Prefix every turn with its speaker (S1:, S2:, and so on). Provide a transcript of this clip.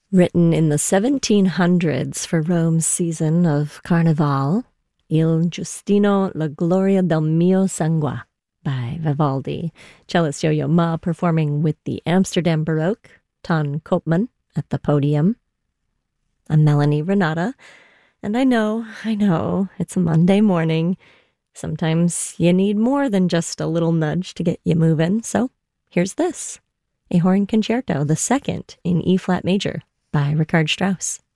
S1: Written in the 1700s for Rome's season of Carnival, Il Giustino la Gloria del mio sangue by Vivaldi. Cellist Yo-Yo Ma performing with the Amsterdam Baroque, Ton Koopman at the podium. I'm Melanie Renata, and I know, it's a Monday morning. Sometimes you need more than just a little nudge to get you moving, so here's this. A Horn Concerto, the second in E-flat major by Richard Strauss.